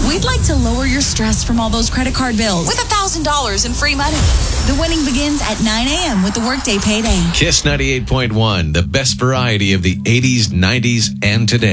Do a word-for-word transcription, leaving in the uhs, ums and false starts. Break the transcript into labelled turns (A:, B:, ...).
A: We'd like to lower your stress from all those credit card bills with one thousand dollars in free money. The winning begins at nine a.m. with the Workday Payday.
B: Kiss ninety-eight point one, the best variety of the eighties, nineties, and today.